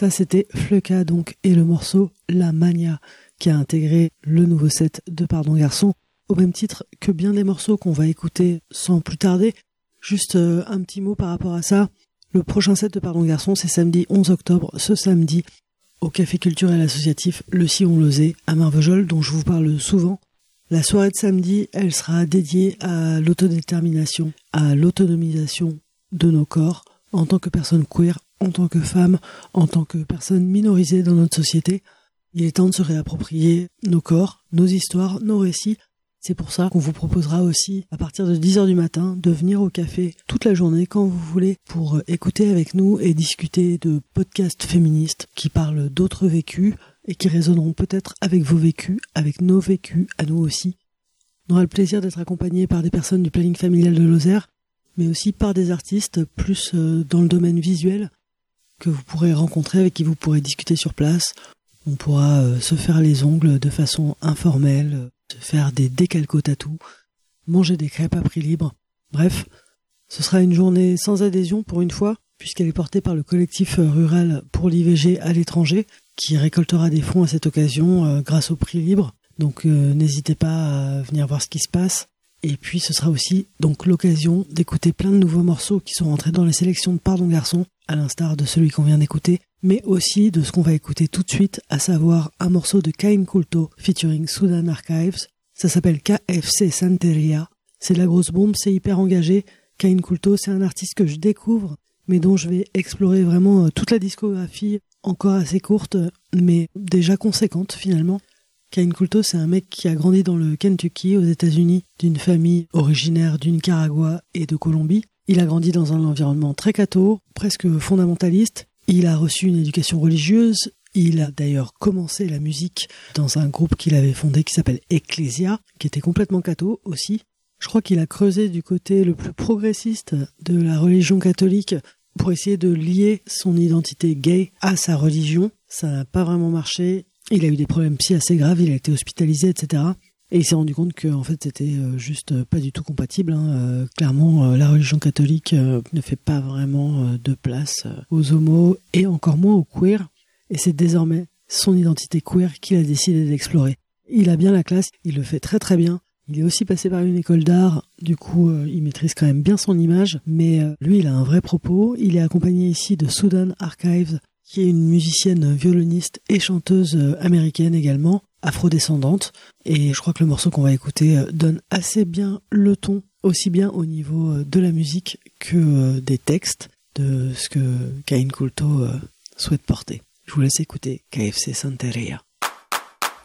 Ça, c'était Fleka, donc, et le morceau La Mania, qui a intégré le nouveau set de Pardon Garçon, au même titre que bien des morceaux qu'on va écouter sans plus tarder. Juste un petit mot par rapport à ça. Le prochain set de Pardon Garçon, c'est samedi 11 octobre, ce samedi, au Café culturel associatif Le Sillon-Lozé, à Marvejols, dont je vous parle souvent. La soirée de samedi, elle sera dédiée à l'autodétermination, à l'autonomisation de nos corps, en tant que personne queer, en tant que femme, en tant que personne minorisée dans notre société. Il est temps de se réapproprier nos corps, nos histoires, nos récits. C'est pour ça qu'on vous proposera aussi, à partir de 10h du matin, de venir au café toute la journée quand vous voulez pour écouter avec nous et discuter de podcasts féministes qui parlent d'autres vécus et qui résonneront peut-être avec vos vécus, avec nos vécus, à nous aussi. On aura le plaisir d'être accompagnés par des personnes du planning familial de Lozère, mais aussi par des artistes plus dans le domaine visuel que vous pourrez rencontrer, avec qui vous pourrez discuter sur place. On pourra se faire les ongles de façon informelle, se faire des décalco-tatous, manger des crêpes à prix libre. Bref, ce sera une journée sans adhésion pour une fois, puisqu'elle est portée par le collectif rural pour l'IVG à l'étranger, qui récoltera des fonds à cette occasion grâce au prix libre. Donc n'hésitez pas à venir voir ce qui se passe. Et puis ce sera aussi donc l'occasion d'écouter plein de nouveaux morceaux qui sont rentrés dans les sélections de Pardon Garçon, à l'instar de celui qu'on vient d'écouter, mais aussi de ce qu'on va écouter tout de suite, à savoir un morceau de Cain Kulto featuring Sudan Archives. Ça s'appelle KFC Santeria. C'est de la grosse bombe, c'est hyper engagé. Cain Kulto, c'est un artiste que je découvre, mais dont je vais explorer vraiment toute la discographie, encore assez courte, mais déjà conséquente finalement. Cain Kulto, c'est un mec qui a grandi dans le Kentucky, aux États-Unis, d'une famille originaire du Nicaragua et de Colombie. Il a grandi dans un environnement très catho, presque fondamentaliste. Il a reçu une éducation religieuse. Il a d'ailleurs commencé la musique dans un groupe qu'il avait fondé qui s'appelle Ecclesia, qui était complètement catho aussi. Je crois qu'il a creusé du côté le plus progressiste de la religion catholique pour essayer de lier son identité gay à sa religion. Ça n'a pas vraiment marché. Il a eu des problèmes psy assez graves, il a été hospitalisé, etc. Et il s'est rendu compte que en fait, c'était juste pas du tout compatible. Clairement, la religion catholique ne fait pas vraiment de place aux homos et encore moins aux queers. Et c'est désormais son identité queer qu'il a décidé d'explorer. Il a bien la classe, il le fait très très bien. Il est aussi passé par une école d'art, du coup il maîtrise quand même bien son image, mais lui il a un vrai propos. Il est accompagné ici de Sudan Archives, qui est une musicienne violoniste et chanteuse américaine également, afrodescendante. Et je crois que le morceau qu'on va écouter donne assez bien le ton, aussi bien au niveau de la musique que des textes, de ce que Cain Kulto souhaite porter. Je vous laisse écouter KFC Santeria.